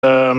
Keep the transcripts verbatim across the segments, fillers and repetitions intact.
Uh,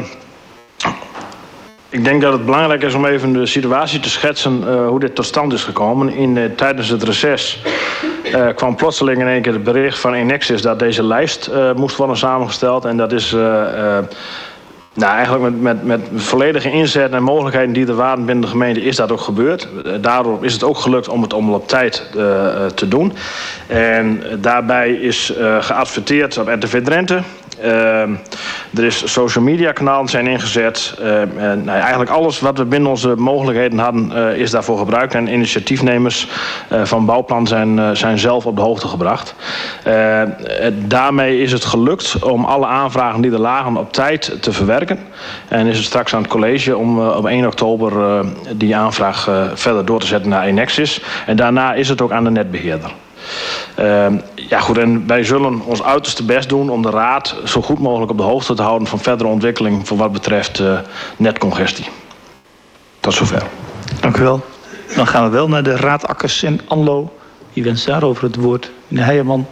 ik denk dat het belangrijk is om even de situatie te schetsen uh, hoe dit tot stand is gekomen. In, uh, tijdens het reces uh, kwam plotseling in één keer het bericht van Enexis dat deze lijst uh, moest worden samengesteld. En dat is uh, uh, nou, eigenlijk met, met, met volledige inzet en mogelijkheden die er waren binnen de gemeente is dat ook gebeurd. Uh, daardoor is het ook gelukt om het om op tijd uh, uh, te doen. En uh, daarbij is uh, geadverteerd op R T V Drenthe. Uh, er is social media kanalen zijn ingezet. Uh, en, nou, eigenlijk alles wat we binnen onze mogelijkheden hadden uh, is daarvoor gebruikt. En initiatiefnemers uh, van Bouwplan zijn, uh, zijn zelf op de hoogte gebracht. Uh, daarmee is het gelukt om alle aanvragen die er lagen op tijd te verwerken. En is het straks aan het college om uh, op één oktober uh, die aanvraag uh, verder door te zetten naar Enexis. En daarna is het ook aan de netbeheerder. Uh, ja goed, en wij zullen ons uiterste best doen om de raad zo goed mogelijk op de hoogte te houden van verdere ontwikkeling voor wat betreft uh, netcongestie. Tot zover. Dank u wel. Dan gaan we wel naar de raad Akkers en Anlo. Wie wenst daarover het woord? Meneer Heijerman.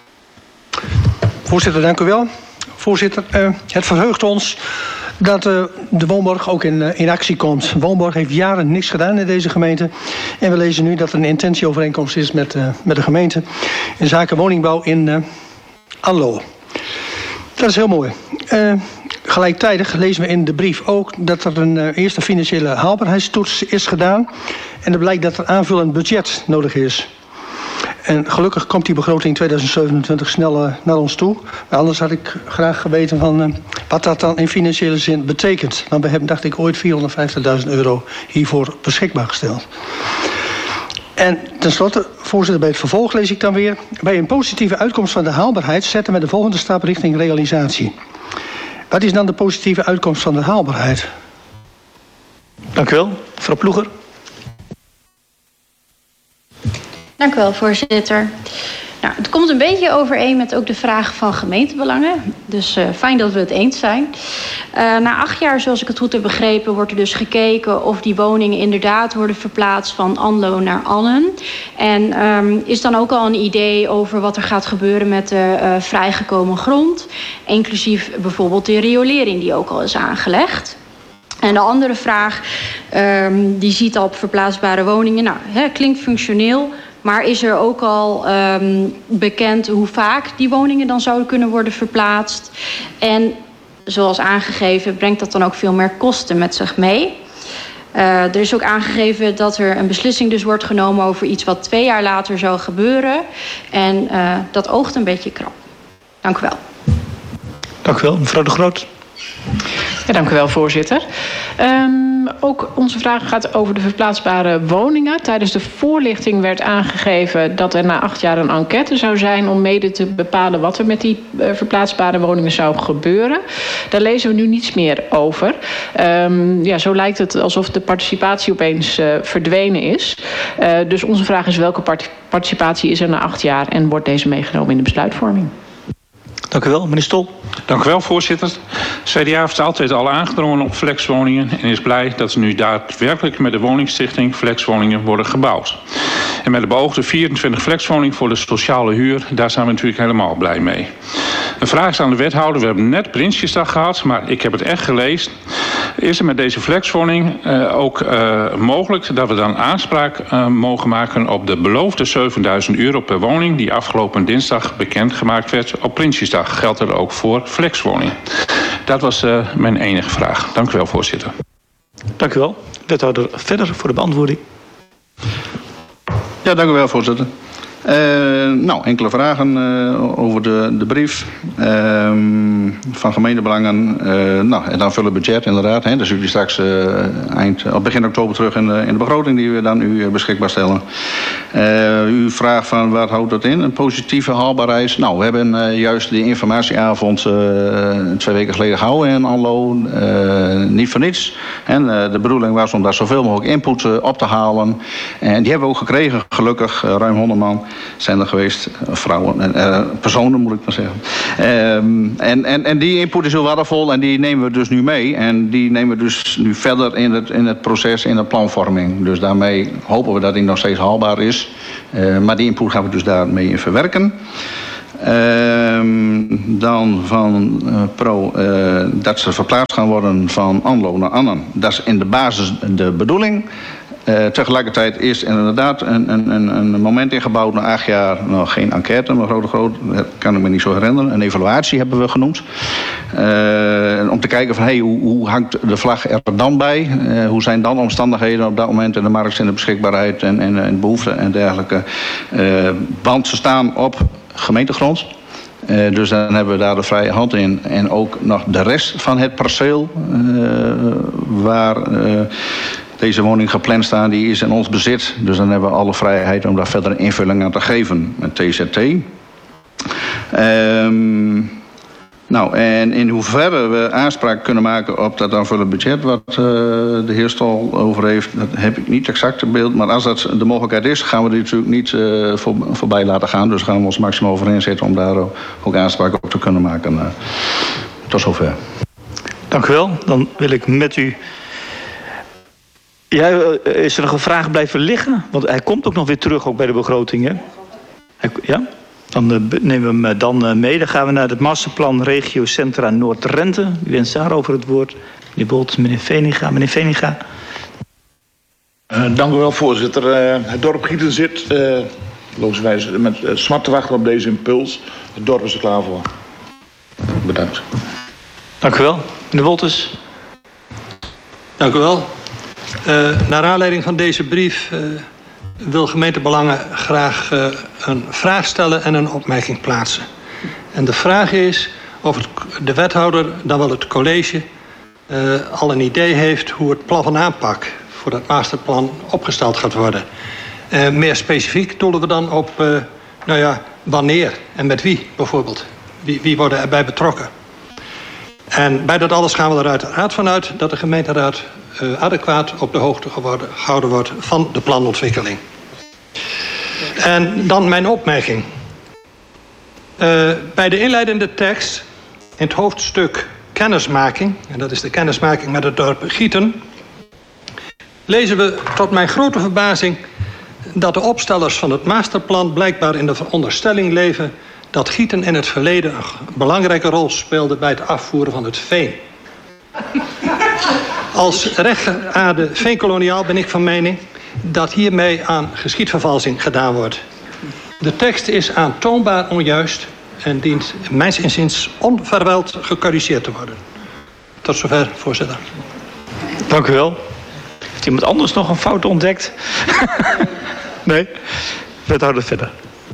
Voorzitter, dank u wel. Voorzitter, uh, het verheugt ons dat uh, de Woonborg ook in, uh, in actie komt. Woonborg heeft jaren niks gedaan in deze gemeente. En we lezen nu dat er een intentieovereenkomst is met, uh, met de gemeente in zaken woningbouw in uh, Anlo. Dat is heel mooi. Uh, gelijktijdig lezen we in de brief ook dat er een uh, eerste financiële haalbaarheidstoets is gedaan. En er blijkt dat er aanvullend budget nodig is. En gelukkig komt die begroting tweeduizend zevenentwintig snel uh, naar ons toe. Maar anders had ik graag geweten van uh, wat dat dan in financiële zin betekent. Want we hebben, dacht ik, ooit vierhonderdvijftigduizend euro hiervoor beschikbaar gesteld. En tenslotte, voorzitter, bij het vervolg lees ik dan weer. Bij een positieve uitkomst van de haalbaarheid zetten we de volgende stap richting realisatie. Wat is dan de positieve uitkomst van de haalbaarheid? Dank u wel. Mevrouw Ploeger. Dank u wel, voorzitter. Nou, het komt een beetje overeen met ook de vraag van gemeentebelangen. Dus uh, fijn dat we het eens zijn. Uh, na acht jaar, zoals ik het goed heb begrepen, wordt er dus gekeken of die woningen inderdaad worden verplaatst van Anlo naar Annen. En um, is dan ook al een idee over wat er gaat gebeuren met de uh, vrijgekomen grond. Inclusief bijvoorbeeld de riolering die ook al is aangelegd. En de andere vraag, um, die ziet al op verplaatsbare woningen. Nou, hè, klinkt functioneel. Maar is er ook al um, bekend hoe vaak die woningen dan zouden kunnen worden verplaatst? En zoals aangegeven brengt dat dan ook veel meer kosten met zich mee. Uh, er is ook aangegeven dat er een beslissing dus wordt genomen over iets wat twee jaar later zou gebeuren. En uh, dat oogt een beetje krap. Dank u wel. Dank u wel, mevrouw De Groot. Ja, dank u wel, voorzitter. Um, ook onze vraag gaat over de verplaatsbare woningen. Tijdens de voorlichting werd aangegeven dat er na acht jaar een enquête zou zijn om mede te bepalen wat er met die uh, verplaatsbare woningen zou gebeuren. Daar lezen we nu niets meer over. Um, ja, zo lijkt het alsof de participatie opeens uh, verdwenen is. Uh, dus onze vraag is welke part- participatie is er na acht jaar en wordt deze meegenomen in de besluitvorming? Dank u wel, meneer Stol. Dank u wel, voorzitter. C D A heeft altijd al aangedrongen op flexwoningen en is blij dat er nu daadwerkelijk met de woningstichting flexwoningen worden gebouwd. En met de beoogde vierentwintig flexwoningen voor de sociale huur, daar zijn we natuurlijk helemaal blij mee. Een vraag is aan de wethouder. We hebben net Prinsjesdag gehad, maar ik heb het echt gelezen. Is er met deze flexwoning uh, ook uh, mogelijk dat we dan aanspraak uh, mogen maken op de beloofde zevenduizend euro per woning die afgelopen dinsdag bekendgemaakt werd op Prinsjesdag? Geldt er ook voor flexwoning? Dat was uh, mijn enige vraag. Dank u wel, voorzitter. Dank u wel. Wethouder verder voor de beantwoording. Ja, dank u wel, voorzitter. Uh, nou, enkele vragen uh, over de, de brief uh, van gemeentebelangen. Uh, nou, en dan vullen budget inderdaad. Hè, dus jullie straks uh, eind, op begin oktober terug in de, in de begroting die we dan u beschikbaar stellen. Uh, u vraagt van wat houdt dat in? Een positieve haalbaarheid. Nou, we hebben uh, juist die informatieavond uh, twee weken geleden gehouden in Anlo. Uh, niet voor niets. En uh, de bedoeling was om daar zoveel mogelijk input uh, op te halen. En die hebben we ook gekregen, gelukkig. Uh, ruim honderd man zijn er geweest. Uh, vrouwen en uh, personen, moet ik maar zeggen. Um, en, en, en die input is heel waardevol en die nemen we dus nu mee. En die nemen we dus nu verder in het, in het proces, in de planvorming. Dus daarmee hopen we dat die nog steeds haalbaar is. Uh, maar die input gaan we dus daarmee in verwerken. Um, dan van uh, Pro uh, dat ze verplaatst gaan worden van Anlo naar Annen. Dat is in de basis de bedoeling. Uh, tegelijkertijd is er inderdaad een, een, een moment ingebouwd na acht jaar. Nog geen enquête, maar grote groot, dat kan ik me niet zo herinneren. Een evaluatie hebben we genoemd. Uh, om te kijken van hey, hoe, hoe hangt de vlag er dan bij? Uh, hoe zijn dan omstandigheden op dat moment in de markt en de beschikbaarheid en, en, en behoeften en dergelijke. Uh, want ze staan op gemeentegrond. Uh, dus dan hebben we daar de vrije hand in. En ook nog de rest van het perceel uh, waar uh, deze woning gepland staan, die is in ons bezit. Dus dan hebben we alle vrijheid om daar verder invulling aan te geven met T Z T. Um, nou, en in hoeverre we aanspraak kunnen maken op dat aanvullend budget wat uh, de heer Stol over heeft, dat heb ik niet exact in beeld. Maar als dat de mogelijkheid is, gaan we die natuurlijk niet uh, voor, voorbij laten gaan. Dus gaan we ons maximaal over inzetten om daar ook aanspraak op te kunnen maken. Uh, tot zover. Dank u wel. Dan wil ik met u... Ja, is er nog een vraag blijven liggen? Want hij komt ook nog weer terug, ook bij de begrotingen. Ja? Dan uh, nemen we hem dan mee. Dan gaan we naar het masterplan Regio Centra Noord-Drenthe. U wenst daarover het woord. Meneer Bolt, meneer Veninga. Meneer Veninga. Uh, dank u wel, voorzitter. Uh, het dorp Gieten zit, uh, logischerwijs, met uh, smart te wachten op deze impuls. Het dorp is er klaar voor. Bedankt. Dank u wel. Meneer Wolters. Dank u wel. Uh, naar aanleiding van deze brief uh, wil gemeente Belangen graag uh, een vraag stellen en een opmerking plaatsen. En de vraag is of het, de wethouder, dan wel het college, uh, al een idee heeft hoe het plan van aanpak voor dat masterplan opgesteld gaat worden. Uh, meer specifiek doelen we dan op, uh, nou ja, wanneer en met wie bijvoorbeeld. Wie, wie worden erbij betrokken? En bij dat alles gaan we er uiteraard vanuit dat de gemeenteraad uh, adequaat op de hoogte geworden, gehouden wordt van de planontwikkeling. En dan mijn opmerking. Uh, bij de inleidende tekst in het hoofdstuk kennismaking, en dat is de kennismaking met het dorp Gieten, lezen we tot mijn grote verbazing dat de opstellers van het masterplan blijkbaar in de veronderstelling leven dat Gieten in het verleden een belangrijke rol speelde bij het afvoeren van het veen. Als rechtgeaarde veenkoloniaal ben ik van mening dat hiermee aan geschiedvervalsing gedaan wordt. De tekst is aantoonbaar onjuist en dient mijns inziens onverwijld gecorrigeerd te worden. Tot zover, voorzitter. Dank u wel. Heeft iemand anders nog een fout ontdekt? Nee? Wethouder verder.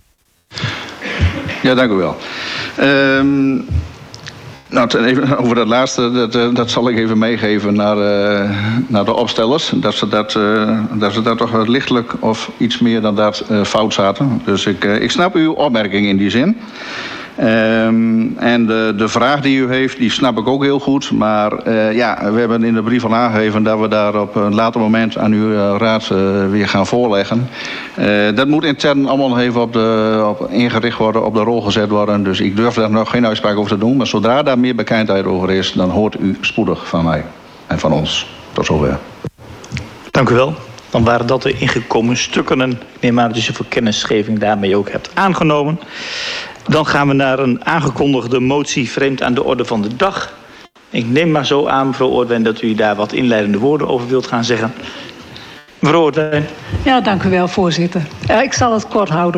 Ja, dank u wel. Um, nou, even over dat laatste, dat, dat zal ik even meegeven naar, uh, naar de opstellers. Dat ze dat, uh, dat ze dat toch lichtelijk of iets meer dan dat uh, fout zaten. Dus ik, uh, ik snap uw opmerking in die zin. Um, en de, de vraag die u heeft, die snap ik ook heel goed. Maar uh, ja, we hebben in de brief al aangegeven dat we daar op een later moment aan uw uh, raad uh, weer gaan voorleggen. Uh, dat moet intern allemaal nog even op de, op ingericht worden, op de rol gezet worden. Dus ik durf daar nog geen uitspraak over te doen. Maar zodra daar meer bekendheid over is, dan hoort u spoedig van mij en van ons. Tot zover. Dank u wel. Dan waren dat de ingekomen stukken. En ik neem aan dat u ze voor kennisgeving daarmee ook hebt aangenomen. Dan gaan we naar een aangekondigde motie vreemd aan de orde van de dag. Ik neem maar zo aan, mevrouw Oortwijn, dat u daar wat inleidende woorden over wilt gaan zeggen. Mevrouw Oortwijn. Ja, dank u wel, voorzitter. Ja, ik zal het kort houden.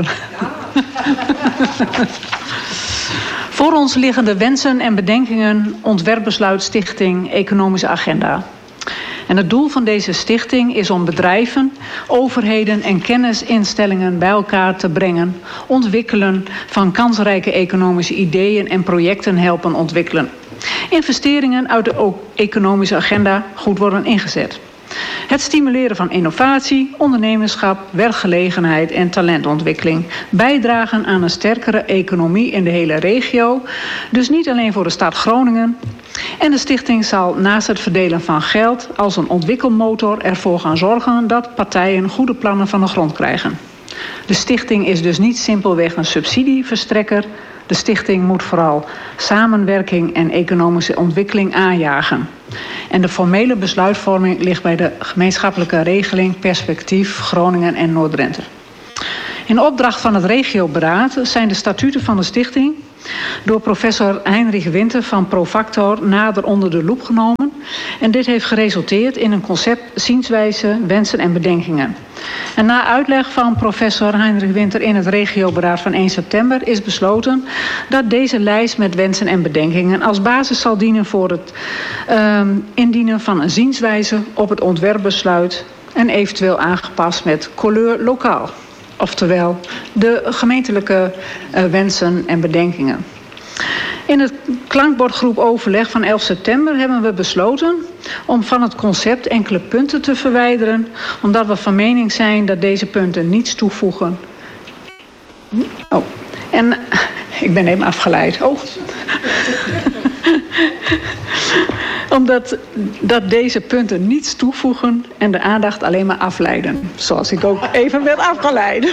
Voor ons liggen de wensen en bedenkingen ontwerpbesluit Stichting Economische Agenda. En het doel van deze stichting is om bedrijven, overheden en kennisinstellingen bij elkaar te brengen, ontwikkelen van kansrijke economische ideeën en projecten helpen ontwikkelen. Investeringen uit de economische agenda goed worden ingezet. Het stimuleren van innovatie, ondernemerschap, werkgelegenheid en talentontwikkeling bijdragen aan een sterkere economie in de hele regio. Dus niet alleen voor de stad Groningen. En de stichting zal naast het verdelen van geld als een ontwikkelmotor ervoor gaan zorgen dat partijen goede plannen van de grond krijgen. De stichting is dus niet simpelweg een subsidieverstrekker. De stichting moet vooral samenwerking en economische ontwikkeling aanjagen. En de formele besluitvorming ligt bij de gemeenschappelijke regeling Perspectief Groningen en Noord-Drenthe. In opdracht van het regioberaad zijn de statuten van de stichting door professor Heinrich Winter van Profactor nader onder de loep genomen. En dit heeft geresulteerd in een concept, zienswijze, wensen en bedenkingen. En na uitleg van professor Heinrich Winter in het regioberaad van één september is besloten dat deze lijst met wensen en bedenkingen als basis zal dienen voor het uh, indienen van een zienswijze op het ontwerpbesluit en eventueel aangepast met couleur lokaal. Oftewel de gemeentelijke uh, wensen en bedenkingen. In het klankbordgroep overleg van elf september hebben we besloten om van het concept enkele punten te verwijderen, omdat we van mening zijn dat deze punten niets toevoegen. Oh, en ik ben even afgeleid. Oh. Omdat dat deze punten niets toevoegen en de aandacht alleen maar afleiden. Zoals ik ook even werd afgeleid.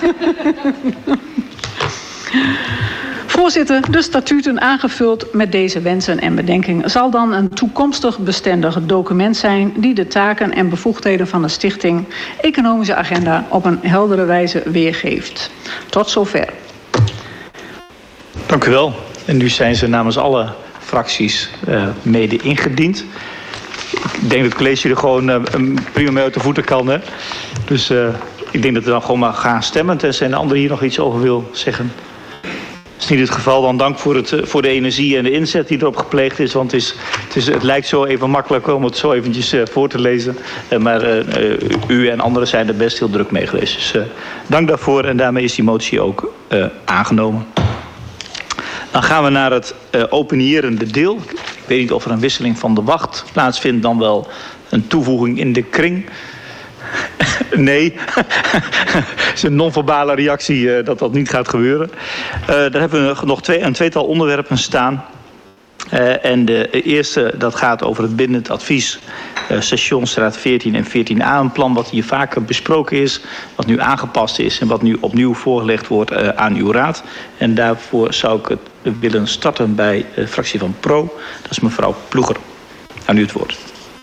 Voorzitter, de statuten aangevuld met deze wensen en bedenkingen zal dan een toekomstig bestendig document zijn die de taken en bevoegdheden van de stichting Economische Agenda op een heldere wijze weergeeft. Tot zover. Dank u wel. En nu zijn ze namens alle fracties uh, mede ingediend. Ik denk dat het college er gewoon uh, prima mee uit de voeten kan. Hè? Dus uh, ik denk dat we dan gewoon maar gaan stemmen. Tenzij een ander hier nog iets over wil zeggen. Dat is niet het geval. Dan dank voor, het, voor de energie en de inzet die erop gepleegd is. Want het, is, het, is, het lijkt zo even makkelijk om het zo eventjes uh, voor te lezen. Uh, maar uh, uh, u en anderen zijn er best heel druk mee geweest. Dus uh, dank daarvoor. En daarmee is die motie ook uh, aangenomen. Dan gaan we naar het uh, opinierende deel. Ik weet niet of er een wisseling van de wacht plaatsvindt, dan wel een toevoeging in de kring. Nee, het is een non-verbale reactie uh, dat dat niet gaat gebeuren. Uh, daar hebben we nog twee, een tweetal onderwerpen staan. Uh, en de eerste, dat gaat over het bindend advies uh, Stationsstraat veertien en veertien A. Een plan wat hier vaker besproken is, wat nu aangepast is en wat nu opnieuw voorgelegd wordt uh, aan uw raad. En daarvoor zou ik het willen starten bij de fractie van Pro. Dat is mevrouw Ploeger. Aan u het woord.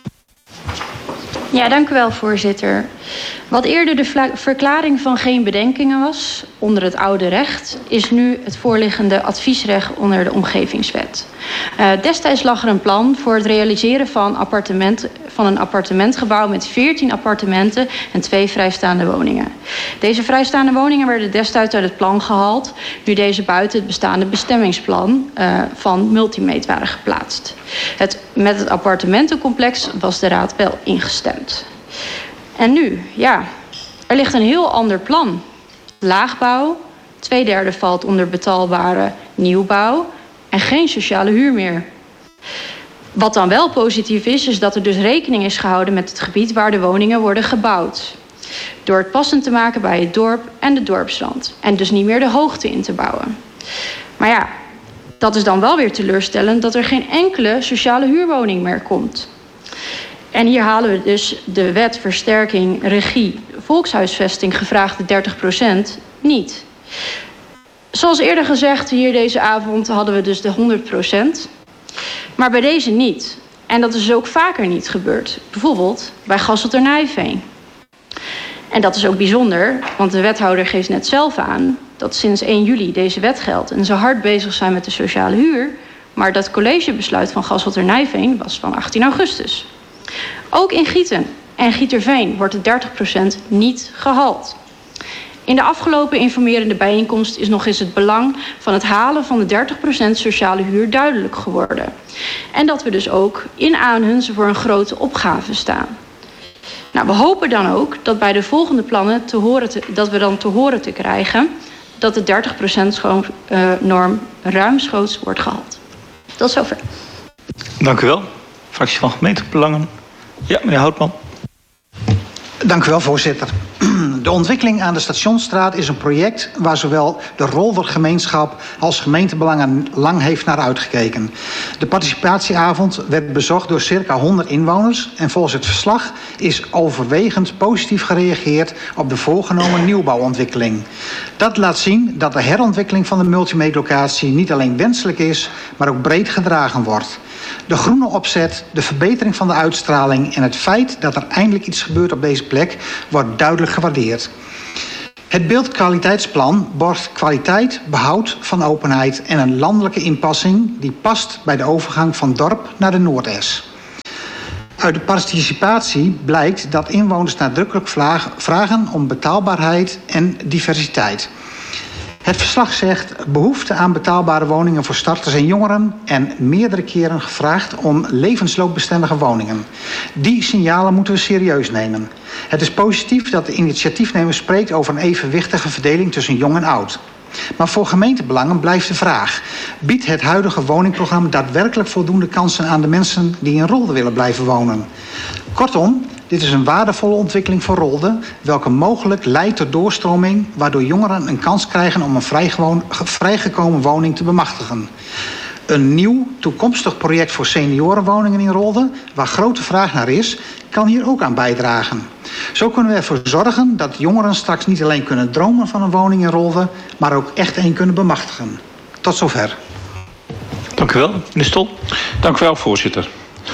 Ja, dank u wel, voorzitter. Wat eerder de verklaring van geen bedenkingen was onder het oude recht, is nu het voorliggende adviesrecht onder de omgevingswet. Uh, destijds lag er een plan voor het realiseren van, appartement, van een appartementgebouw met veertien appartementen en twee vrijstaande woningen. Deze vrijstaande woningen werden destijds uit het plan gehaald, nu deze buiten het bestaande bestemmingsplan uh, van Multimeet waren geplaatst. Het, met het appartementencomplex was de raad wel ingestemd. En nu, ja, er ligt een heel ander plan. Laagbouw, twee derde valt onder betaalbare nieuwbouw en geen sociale huur meer. Wat dan wel positief is, is dat er dus rekening is gehouden met het gebied waar de woningen worden gebouwd. Door het passend te maken bij het dorp en de dorpsrand. En dus niet meer de hoogte in te bouwen. Maar ja, dat is dan wel weer teleurstellend dat er geen enkele sociale huurwoning meer komt. En hier halen we dus de wet versterking regie volkshuisvesting gevraagde dertig procent niet. Zoals eerder gezegd, hier deze avond hadden we dus de honderd procent. Maar bij deze niet. En dat is ook vaker niet gebeurd. Bijvoorbeeld bij Gasselternijveen. En dat is ook bijzonder, want de wethouder geeft net zelf aan dat sinds één juli deze wet geldt en ze hard bezig zijn met de sociale huur. Maar dat collegebesluit van Gasselternijveen was van achttien augustus. Ook in Gieten en Gieterveen wordt de dertig procent niet gehaald. In de afgelopen informerende bijeenkomst is nog eens het belang van het halen van de dertig procent sociale huur duidelijk geworden. En dat we dus ook in Aanhunzen voor een grote opgave staan. Nou, we hopen dan ook dat bij de volgende plannen te horen te, dat we dan te horen te krijgen dat de dertig procent uh, norm ruimschoots wordt gehaald. Tot zover. Dank u wel. Fractie van Gemeentebelangen. Ja, meneer Houtman. Dank u wel, voorzitter. De ontwikkeling aan de Stationsstraat is een project waar zowel de Rolvergemeenschap als Gemeentebelangen lang heeft naar uitgekeken. De participatieavond werd bezocht door circa honderd inwoners en volgens het verslag is overwegend positief gereageerd op de voorgenomen nieuwbouwontwikkeling. Dat laat zien dat de herontwikkeling van de multimeetlocatie niet alleen wenselijk is, maar ook breed gedragen wordt. De groene opzet, de verbetering van de uitstraling en het feit dat er eindelijk iets gebeurt op deze plek wordt duidelijk gewaardeerd. Het beeldkwaliteitsplan borgt kwaliteit, behoud van openheid en een landelijke inpassing die past bij de overgang van dorp naar de Noordes. Uit de participatie blijkt dat inwoners nadrukkelijk vragen om betaalbaarheid en diversiteit. Het verslag zegt behoefte aan betaalbare woningen voor starters en jongeren en meerdere keren gevraagd om levensloopbestendige woningen. Die signalen moeten we serieus nemen. Het is positief dat de initiatiefnemer spreekt over een evenwichtige verdeling tussen jong en oud. Maar voor gemeentebelangen blijft de vraag: biedt het huidige woningprogramma daadwerkelijk voldoende kansen aan de mensen die in Rolde willen blijven wonen? Kortom, dit is een waardevolle ontwikkeling voor Rolde, welke mogelijk leidt tot doorstroming, waardoor jongeren een kans krijgen om een vrijgewoon, vrijgekomen woning te bemachtigen. Een nieuw, toekomstig project voor seniorenwoningen in Rolde, waar grote vraag naar is, kan hier ook aan bijdragen. Zo kunnen we ervoor zorgen dat jongeren straks niet alleen kunnen dromen van een woning in Rolde, maar ook echt een kunnen bemachtigen. Tot zover. Dank u wel. Meneer Stol. Dank u wel, voorzitter.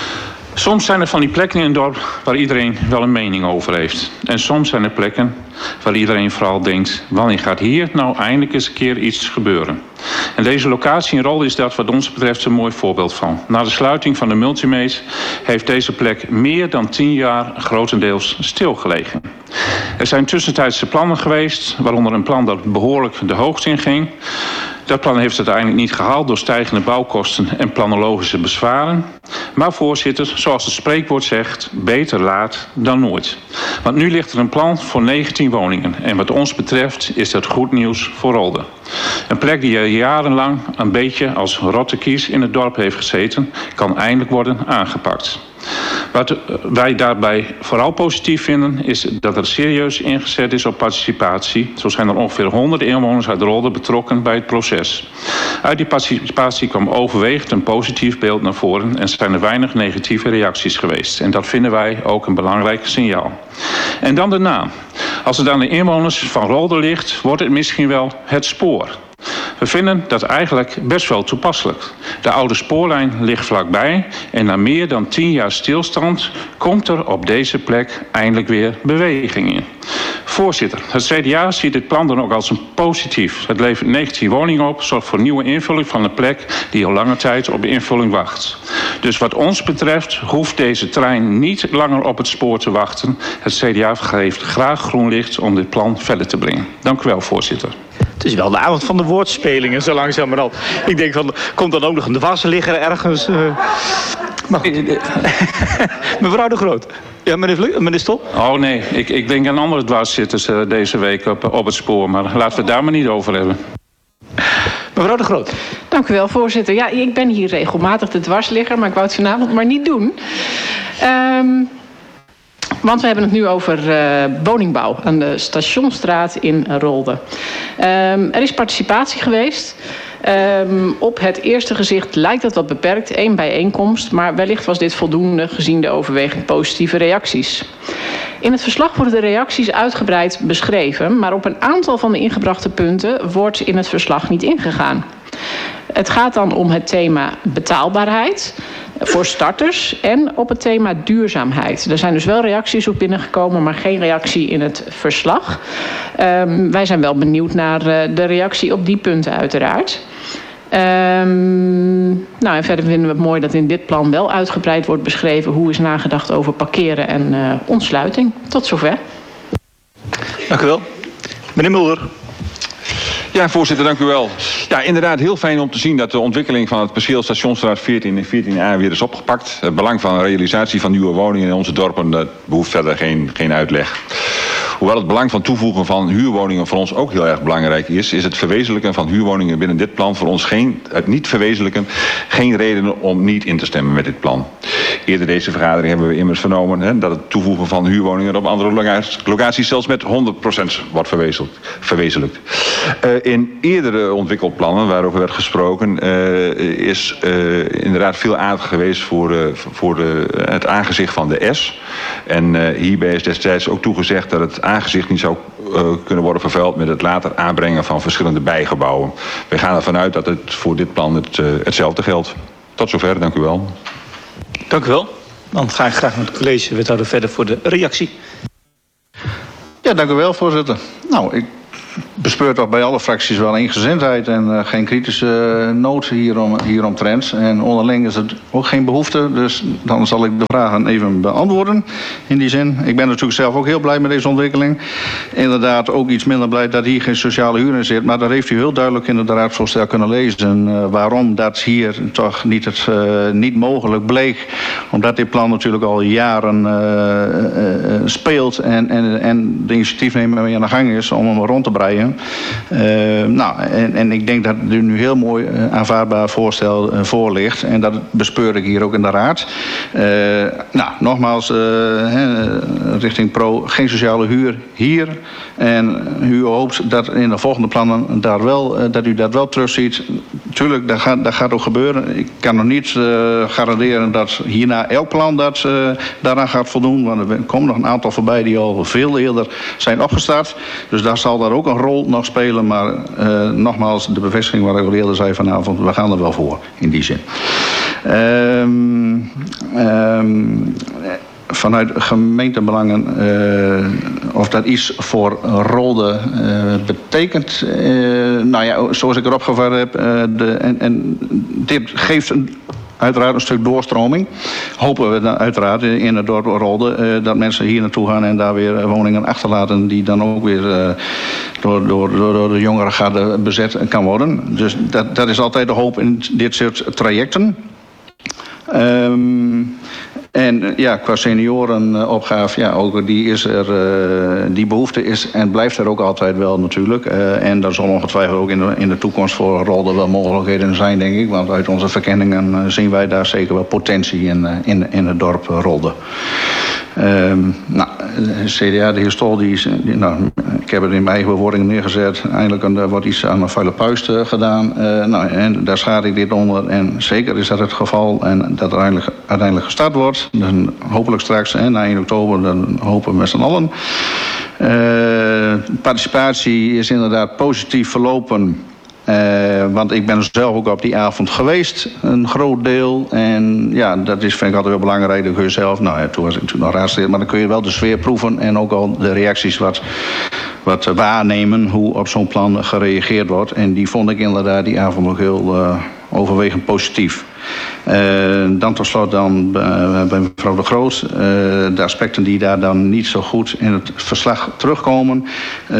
Soms zijn er van die plekken in het dorp waar iedereen wel een mening over heeft. En soms zijn er plekken waar iedereen vooral denkt: wanneer gaat hier nou eindelijk eens een keer iets gebeuren? En deze locatie in Rolde is dat wat ons betreft een mooi voorbeeld van. Na de sluiting van de Multimates heeft deze plek meer dan tien jaar grotendeels stilgelegen. Er zijn tussentijdse plannen geweest, waaronder een plan dat behoorlijk de hoogte in ging. Dat plan heeft het uiteindelijk niet gehaald door stijgende bouwkosten en planologische bezwaren. Maar voorzitter, zoals het spreekwoord zegt, beter laat dan nooit. Want nu ligt er een plan voor negentien woningen. En wat ons betreft is dat goed nieuws voor Rolde. Een plek die er jarenlang een beetje als rotte kies in het dorp heeft gezeten, kan eindelijk worden aangepakt. Wat wij daarbij vooral positief vinden is dat er serieus ingezet is op participatie. Zo zijn er ongeveer honderd inwoners uit Rolde betrokken bij het proces. Uit die participatie kwam overwegend een positief beeld naar voren en zijn er weinig negatieve reacties geweest. En dat vinden wij ook een belangrijk signaal. En dan de naam. Als het aan de inwoners van Rolde ligt, wordt het misschien wel het spoor. We vinden dat eigenlijk best wel toepasselijk. De oude spoorlijn ligt vlakbij en na meer dan tien jaar stilstand komt er op deze plek eindelijk weer beweging in. Voorzitter, het C D A ziet dit plan dan ook als een positief. Het levert negentien woningen op, zorgt voor nieuwe invulling van een plek die al lange tijd op invulling wacht. Dus wat ons betreft hoeft deze trein niet langer op het spoor te wachten. Het C D A geeft graag groen licht om dit plan verder te brengen. Dank u wel, voorzitter. Het is wel de avond van de woordspelingen, zo langzamerhand. Ik denk van, komt dan ook nog een dwarsligger ergens? Uh... Maar mevrouw De Groot. Ja, meneer, Vlu meneer Stol? Oh nee, ik, ik denk aan andere dwarszitters uh, deze week op, op het spoor. Maar laten we het daar maar niet over hebben. Mevrouw De Groot. Dank u wel, voorzitter. Ja, ik ben hier regelmatig de dwarsligger, maar ik wou het vanavond maar niet doen. Um, Want we hebben het nu over uh, woningbouw aan de Stationsstraat in Rolde. Um, er is participatie geweest. Um, op het eerste gezicht lijkt dat wat beperkt, één bijeenkomst. Maar wellicht was dit voldoende gezien de overwegend positieve reacties. In het verslag worden de reacties uitgebreid beschreven, maar op een aantal van de ingebrachte punten wordt in het verslag niet ingegaan. Het gaat dan om het thema betaalbaarheid voor starters en op het thema duurzaamheid. Er zijn dus wel reacties op binnengekomen, maar geen reactie in het verslag. Um, wij zijn wel benieuwd naar uh, de reactie op die punten uiteraard. Um, nou, en verder vinden we het mooi dat in dit plan wel uitgebreid wordt beschreven hoe is nagedacht over parkeren en uh, ontsluiting. Tot zover. Dank u wel. Meneer Mulder. Ja, voorzitter, dank u wel. Ja, inderdaad heel fijn om te zien dat de ontwikkeling van het perceel Stationsstraat veertien en veertien A weer is opgepakt. Het belang van de realisatie van nieuwe woningen in onze dorpen, dat behoeft verder geen, geen uitleg. Hoewel het belang van toevoegen van huurwoningen voor ons ook heel erg belangrijk is, is het verwezenlijken van huurwoningen binnen dit plan voor ons geen, het niet verwezenlijken geen reden om niet in te stemmen met dit plan. Eerder deze vergadering hebben we immers vernomen hè, dat het toevoegen van huurwoningen op andere locaties zelfs met honderd procent wordt verwezenlijkt. Uh, in eerdere ontwikkelplannen waarover werd gesproken uh, is uh, inderdaad veel aandacht geweest voor, uh, voor de, het aangezicht van de S. En uh, hierbij is destijds ook toegezegd dat het aangezicht niet zou uh, kunnen worden vervuild met het later aanbrengen van verschillende bijgebouwen. We gaan ervan uit dat het voor dit plan het, uh, hetzelfde geldt. Tot zover, dank u wel. Dank u wel. Dan ga ik graag met het college wethouder verder voor de reactie. Ja, dank u wel, voorzitter. Nou, ik bespeur toch bij alle fracties wel eensgezindheid en uh, geen kritische nood hierom, hieromtrent. En onderling is het ook geen behoefte, dus dan zal ik de vragen even beantwoorden in die zin. Ik ben natuurlijk zelf ook heel blij met deze ontwikkeling. Inderdaad ook iets minder blij dat hier geen sociale huur in zit, maar daar heeft u heel duidelijk in het raadsvoorstel kunnen lezen uh, waarom dat hier toch niet, het, uh, niet mogelijk bleek. Omdat dit plan natuurlijk al jaren uh, uh, speelt en, en, en de initiatiefnemer mee aan de gang is om hem rond te breien. Uh, nou, en, en ik denk dat er nu heel mooi uh, aanvaardbaar voorstel uh, voor ligt. En dat bespeur ik hier ook in de raad. Uh, nou, nogmaals, uh, he, richting Pro, geen sociale huur hier. En u hoopt dat in de volgende plannen daar wel, uh, dat u dat wel terugziet. Tuurlijk, dat gaat, dat gaat ook gebeuren. Ik kan nog niet uh, garanderen dat hierna elk plan dat, uh, daaraan gaat voldoen. Want er komen nog een aantal voorbij die al veel eerder zijn opgestart. Dus daar zal daar ook een rol nog spelen. Maar uh, nogmaals, de bevestiging wat ik al eerder zei vanavond, we gaan er wel voor in die zin. Um, um, Vanuit gemeentebelangen, uh, of dat iets voor Rolde uh, betekent. Uh, nou ja, zoals ik erop gevat heb, uh, de, en, en dit geeft een, uiteraard een stuk doorstroming. Hopen we dan uiteraard in het dorp Rolde uh, dat mensen hier naartoe gaan en daar weer woningen achterlaten die dan ook weer uh, door, door, door, door de jongeren gaat bezet kan worden. Dus dat, dat is altijd de hoop in dit soort trajecten. Um, En ja, qua seniorenopgave, ja, ook die, is er, uh, die behoefte is en blijft er ook altijd wel natuurlijk. Uh, en er zal ongetwijfeld ook in de, in de toekomst voor Rolde wel mogelijkheden zijn, denk ik. Want uit onze verkenningen uh, zien wij daar zeker wel potentie in, uh, in, in het dorp Rolde. Um, nou, C D A, de heer Stol, die is, die, nou, ik heb het in mijn eigen bewoordingen neergezet. Eindelijk een, wordt iets aan een vuile puist uh, gedaan. Uh, nou, en daar schaad ik dit onder. En zeker is dat het geval. En dat uiteindelijk, uiteindelijk gestart wordt. Dan hopelijk straks, hè, na één oktober, dan hopen we met z'n allen. Uh, participatie is inderdaad positief verlopen. Uh, want ik ben zelf ook op die avond geweest, een groot deel. En ja, dat is, vind ik altijd wel belangrijk. Dan kun je zelf, nou ja, toen was ik natuurlijk nog raadslid, maar dan kun je wel de sfeer proeven en ook al de reacties wat, wat waarnemen, hoe op zo'n plan gereageerd wordt. En die vond ik inderdaad die avond ook heel uh, overwegend positief. Uh, dan tot slot dan uh, bij mevrouw De Groot. Uh, de aspecten die daar dan niet zo goed in het verslag terugkomen. Uh,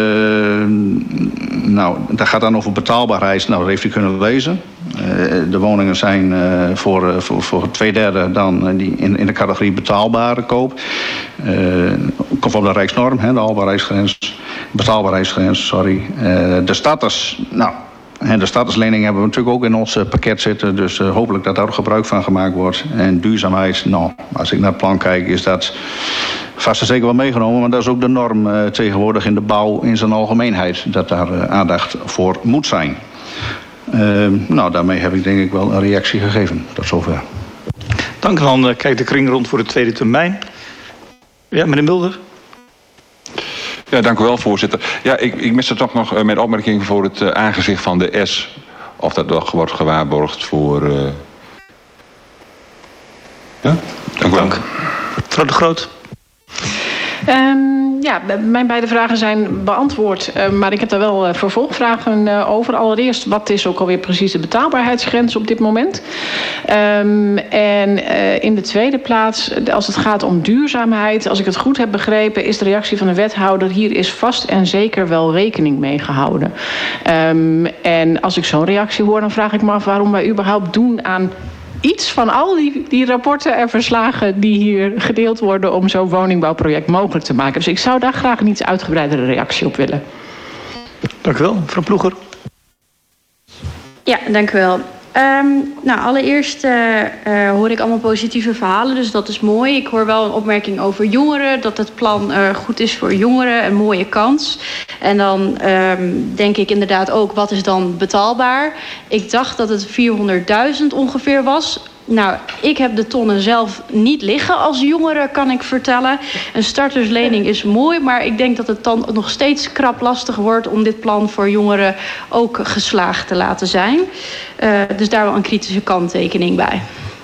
nou, dat gaat dan over betaalbaarheid. Nou, dat heeft u kunnen lezen. Uh, de woningen zijn uh, voor, uh, voor, voor twee derde dan uh, die in, in de categorie betaalbare koop. Uh, conform de Rijksnorm, hè, de haalbaarheidsgrens. Betaalbaarheidsgrens, sorry. Uh, de starters, nou... En de starterslening hebben we natuurlijk ook in ons pakket zitten. Dus uh, hopelijk dat daar ook gebruik van gemaakt wordt. En duurzaamheid, nou, als ik naar het plan kijk, is dat vast en zeker wel meegenomen. Maar dat is ook de norm uh, tegenwoordig in de bouw in zijn algemeenheid. Dat daar uh, aandacht voor moet zijn. Uh, nou, daarmee heb ik denk ik wel een reactie gegeven. Tot zover. Dank. En dan uh, kijkt de kring rond voor de tweede termijn. Ja, meneer Mulder. Ja, dank u wel, voorzitter. Ja, ik, ik mis er toch nog uh, met opmerking voor het uh, aangezicht van de S. Of dat nog wordt gewaarborgd voor... Uh... Ja, dank u wel. Mevrouw De Groot. Um, ja, mijn beide vragen zijn beantwoord. Uh, maar ik heb daar wel uh, vervolgvragen uh, over. Allereerst, wat is ook alweer precies de betaalbaarheidsgrens op dit moment? Um, en uh, in de tweede plaats, als het gaat om duurzaamheid... als ik het goed heb begrepen, is de reactie van de wethouder... hier is vast en zeker wel rekening mee gehouden. Um, en als ik zo'n reactie hoor, dan vraag ik me af... waarom wij überhaupt doen aan... iets van al die, die rapporten en verslagen die hier gedeeld worden... om zo'n woningbouwproject mogelijk te maken. Dus ik zou daar graag een iets uitgebreidere reactie op willen. Dank u wel. Mevrouw Ploeger. Ja, dank u wel. Um, nou, allereerst uh, uh, hoor ik allemaal positieve verhalen, dus dat is mooi. Ik hoor wel een opmerking over jongeren, dat het plan uh, goed is voor jongeren, een mooie kans. En dan um, denk ik inderdaad ook, wat is dan betaalbaar? Ik dacht dat het vierhonderdduizend ongeveer was. Nou, ik heb de tonnen zelf niet liggen als jongere, kan ik vertellen. Een starterslening is mooi, maar ik denk dat het dan nog steeds krap lastig wordt... om dit plan voor jongeren ook geslaagd te laten zijn. Uh, dus daar wel een kritische kanttekening bij.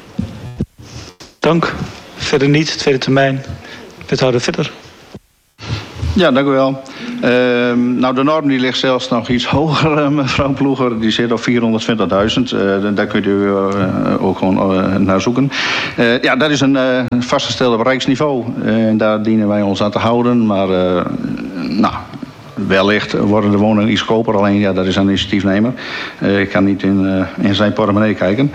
Dank. Verder niet, tweede termijn. Wethouder verder. Ja, dank u wel. Uh, nou, de norm die ligt zelfs nog iets hoger, mevrouw Ploeger. Die zit op vierhonderdtwintigduizend. Uh, daar kunt u uh, ook gewoon uh, naar zoeken. Uh, ja, dat is een uh, vastgestelde bereiksniveau. Uh, en daar dienen wij ons aan te houden. Maar, uh, nou... wellicht worden de woningen iets goedkoper, alleen ja, dat is een initiatiefnemer. Uh, ik kan niet in, uh, in zijn portemonnee kijken.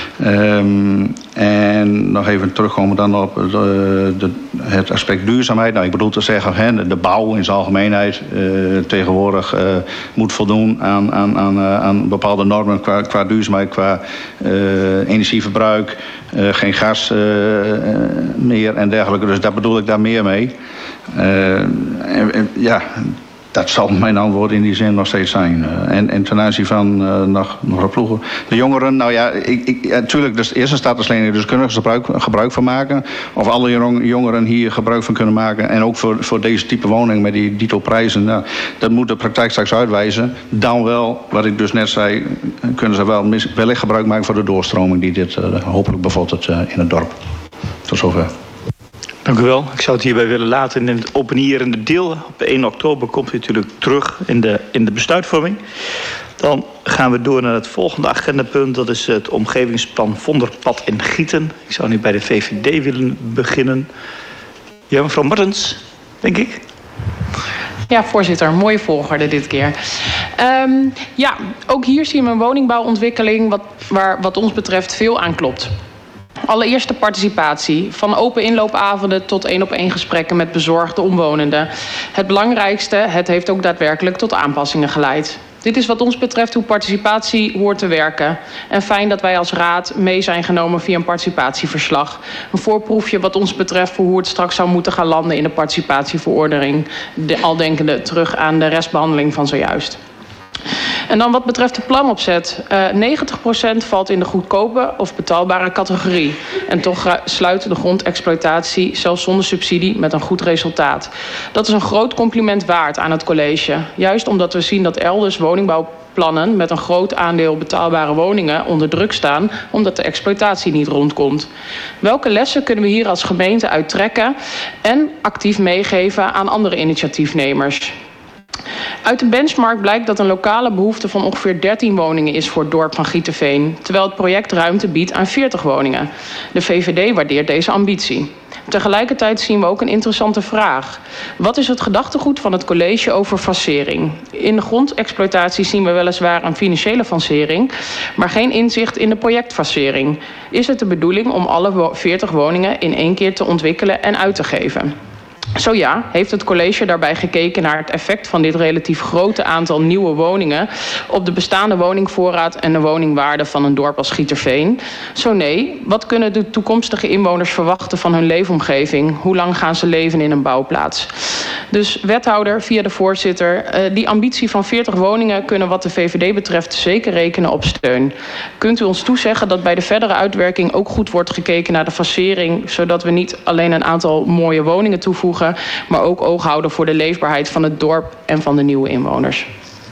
Um, en nog even terugkomen dan op de, de, het aspect duurzaamheid. Nou, ik bedoel te zeggen, hè, de bouw in zijn algemeenheid uh, tegenwoordig uh, moet voldoen aan, aan, aan, uh, aan bepaalde normen qua, qua duurzaamheid, qua uh, energieverbruik, uh, geen gas uh, meer en dergelijke. Dus daar bedoel ik daar meer mee. Uh, en, en, ja... Dat zal mijn antwoord in die zin nog steeds zijn. Uh, en, en ten aanzien van uh, nog, nog een ploegen. De jongeren, nou ja, ik, ik, ja, natuurlijk, dus de eerste statuslening, dus kunnen we er gebruik, gebruik van maken. Of alle jongeren hier gebruik van kunnen maken. En ook voor, voor deze type woning met die dito prijzen. Nou, dat moet de praktijk straks uitwijzen. Dan wel, wat ik dus net zei, kunnen ze wel mis, wellicht gebruik maken voor de doorstroming die dit uh, hopelijk bevordert uh, in het dorp. Tot zover. Dank u wel. Ik zou het hierbij willen laten in het openierende deel. Op één oktober komt u natuurlijk terug in de, in de besluitvorming. Dan gaan we door naar het volgende agendapunt. Dat is het omgevingsplan Vonderpad in Gieten. Ik zou nu bij de V V D willen beginnen. Ja, mevrouw Martens, denk ik. Ja, voorzitter. Mooie volgorde dit keer. Um, ja, ook hier zien we een woningbouwontwikkeling wat, waar wat ons betreft veel aan klopt. Allereerst de participatie. Van open inloopavonden tot één-op-één gesprekken met bezorgde omwonenden. Het belangrijkste, het heeft ook daadwerkelijk tot aanpassingen geleid. Dit is wat ons betreft hoe participatie hoort te werken. En fijn dat wij als raad mee zijn genomen via een participatieverslag. Een voorproefje wat ons betreft voor hoe het straks zou moeten gaan landen in de participatieverordening. De, al denkende terug aan de restbehandeling van zojuist. En dan wat betreft de planopzet. Uh, negentig procent valt in de goedkope of betaalbare categorie. En toch uh, sluit de grondexploitatie zelfs zonder subsidie met een goed resultaat. Dat is een groot compliment waard aan het college. Juist omdat we zien dat elders woningbouwplannen met een groot aandeel betaalbare woningen onder druk staan, omdat de exploitatie niet rondkomt. Welke lessen kunnen we hier als gemeente uit trekken en actief meegeven aan andere initiatiefnemers? Uit de benchmark blijkt dat een lokale behoefte van ongeveer dertien woningen is voor het dorp van Gieterveen, terwijl het project ruimte biedt aan veertig woningen. De V V D waardeert deze ambitie. Tegelijkertijd zien we ook een interessante vraag. Wat is het gedachtegoed van het college over fasering? In de grondexploitatie zien we weliswaar een financiële fasering, maar geen inzicht in de projectfasering. Is het de bedoeling om alle veertig woningen in één keer te ontwikkelen en uit te geven? Zo ja, heeft het college daarbij gekeken naar het effect van dit relatief grote aantal nieuwe woningen op de bestaande woningvoorraad en de woningwaarde van een dorp als Gieterveen? Zo nee, wat kunnen de toekomstige inwoners verwachten van hun leefomgeving? Hoe lang gaan ze leven in een bouwplaats? Dus wethouder, via de voorzitter, die ambitie van veertig woningen kunnen wat de V V D betreft zeker rekenen op steun. Kunt u ons toezeggen dat bij de verdere uitwerking ook goed wordt gekeken naar de fasering, zodat we niet alleen een aantal mooie woningen toevoegen, maar ook oog houden voor de leefbaarheid van het dorp en van de nieuwe inwoners?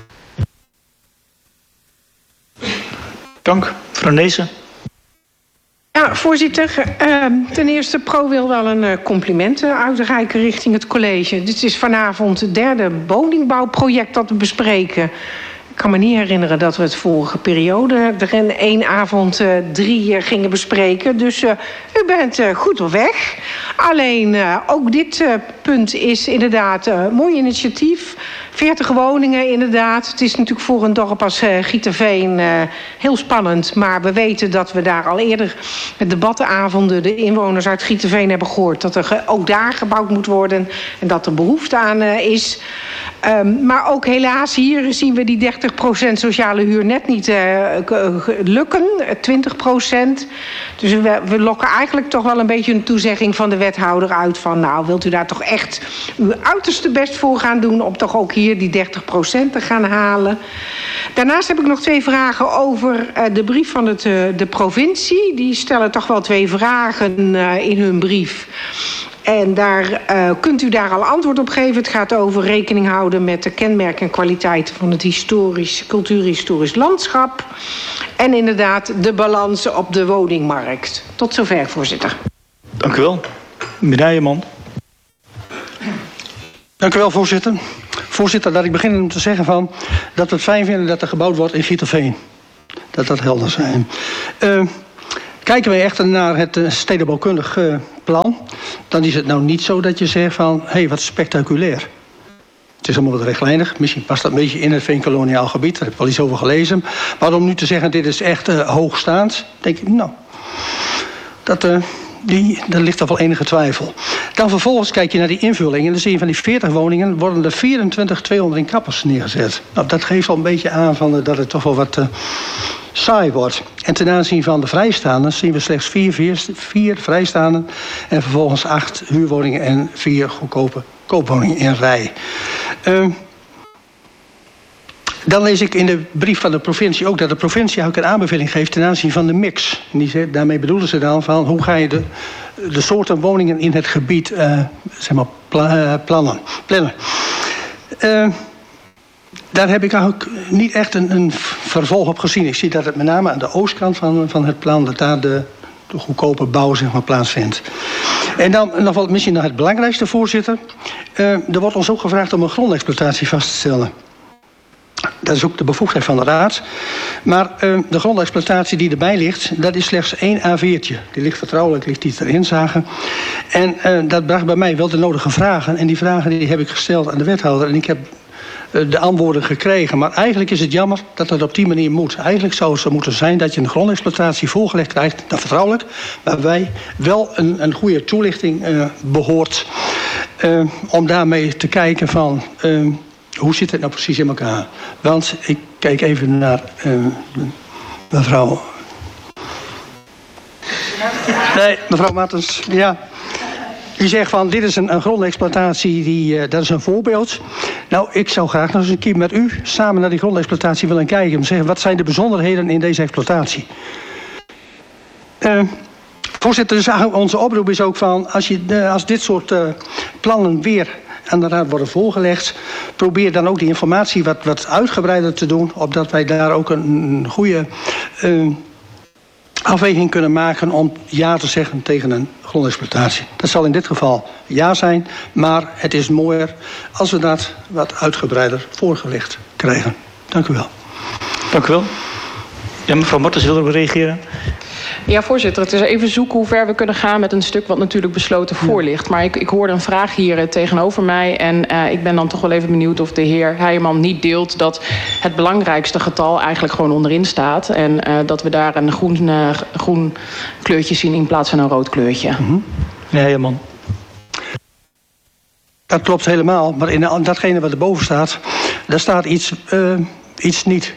Dank. Mevrouw Neesen. Ja, voorzitter. Uh, ten eerste, Pro wil wel een uh, compliment uh, uitreiken richting het college. Dit is vanavond het derde woningbouwproject dat we bespreken. Ik kan me niet herinneren dat we het vorige periode er in één avond uh, drie uh, gingen bespreken. Dus uh, u bent uh, goed op weg. Alleen uh, ook dit uh, punt is inderdaad een uh, mooi initiatief. veertig woningen inderdaad. Het is natuurlijk voor een dorp als uh, Gieterveen uh, heel spannend. Maar we weten dat we daar al eerder met debattenavonden de inwoners uit Gieterveen hebben gehoord dat er ook daar gebouwd moet worden en dat er behoefte aan uh, is. Um, maar ook helaas hier zien we die dertig procent sociale huur net niet uh, lukken, twintig procent. Dus we, we lokken eigenlijk toch wel een beetje een toezegging van de wethouder uit van nou, wilt u daar toch echt uw uiterste best voor gaan doen om toch ook hier die dertig procent te gaan halen. Daarnaast heb ik nog twee vragen over uh, de brief van het, uh, de provincie. Die stellen toch wel twee vragen uh, in hun brief. En daar uh, kunt u daar al antwoord op geven. Het gaat over rekening houden met de kenmerken en kwaliteiten van het historisch, cultuurhistorisch landschap. En inderdaad de balans op de woningmarkt. Tot zover, voorzitter. Dank u wel. Meneer Nijman. Dank u wel, voorzitter. Voorzitter, laat ik beginnen om te zeggen van dat we het fijn vinden dat er gebouwd wordt in Gieterveen. Dat dat helder zijn. Uh, kijken we echter naar het uh, stedenbouwkundig uh, plan, dan is het nou niet zo dat je zegt van, hé, hey, wat spectaculair. Het is allemaal wat rechtlijnig. Misschien past dat een beetje in het veenkoloniaal gebied. Daar heb ik wel iets over gelezen. Maar om nu te zeggen, dit is echt uh, hoogstaand, denk ik, nou, dat, uh, die, daar ligt er wel enige twijfel. Dan vervolgens kijk je naar die invulling. En dan zie je van die veertig woningen worden er vierentwintig tweehonderd in kappers neergezet. Nou, dat geeft al een beetje aan van, uh, dat het toch wel wat uh, saai wordt. En ten aanzien van de vrijstaanden zien we slechts vier, vier, vier vrijstaanden. En vervolgens acht huurwoningen en vier goedkope koopwoningen in rij. Uh, dan lees ik in de brief van de provincie ook dat de provincie ook een aanbeveling geeft ten aanzien van de mix. En die, daarmee bedoelen ze dan van hoe ga je de, de soorten woningen in het gebied uh, zeg maar pla, uh, plannen. plannen. Uh, daar heb ik eigenlijk niet echt een, een vervolg op gezien. Ik zie dat het met name aan de oostkant van, van het plan, dat daar de, de goedkope bouw zeg maar, plaatsvindt. En dan nog wel misschien nog het belangrijkste, voorzitter. Uh, er wordt ons ook gevraagd om een grondexploitatie vast te stellen. Dat is ook de bevoegdheid van de raad. Maar uh, de grondexploitatie die erbij ligt, dat is slechts één A viertje. Die ligt vertrouwelijk, ligt die ter inzage. En uh, dat bracht bij mij wel de nodige vragen. En die vragen die heb ik gesteld aan de wethouder. En ik heb uh, de antwoorden gekregen. Maar eigenlijk is het jammer dat dat op die manier moet. Eigenlijk zou het zo moeten zijn dat je een grondexploitatie voorgelegd krijgt. Dat vertrouwelijk. Waarbij wel een, een goede toelichting uh, behoort. Uh, om daarmee te kijken van... Uh, hoe zit het nou precies in elkaar? Want ik kijk even naar uh, mevrouw... Nee, mevrouw Martens, ja. Die zegt van, dit is een, een grondexploitatie, die, uh, dat is een voorbeeld. Nou, ik zou graag nog eens een keer met u samen naar die grondexploitatie willen kijken. Om te zeggen, wat zijn de bijzonderheden in deze exploitatie? Uh, voorzitter, dus onze oproep is ook van, als, je, uh, als dit soort uh, plannen weer... aan de raad worden voorgelegd. Probeer dan ook die informatie wat, wat uitgebreider te doen, opdat wij daar ook een, een goede uh, afweging kunnen maken om ja te zeggen tegen een grondexploitatie. Dat zal in dit geval ja zijn, maar het is mooier als we dat wat uitgebreider voorgelegd krijgen. Dank u wel. Dank u wel. Ja, mevrouw Martens wil erop reageren. Ja, voorzitter. Het is even zoeken hoe ver we kunnen gaan met een stuk wat natuurlijk besloten voor ligt. Maar ik, ik hoorde een vraag hier uh, tegenover mij. En uh, ik ben dan toch wel even benieuwd of de heer Heijerman niet deelt dat het belangrijkste getal eigenlijk gewoon onderin staat. En uh, dat we daar een groen, uh, groen kleurtje zien in plaats van een rood kleurtje. Mm-hmm. Ja, Heijerman. Dat klopt helemaal. Maar in de, datgene wat erboven staat, daar staat iets, uh, iets niet.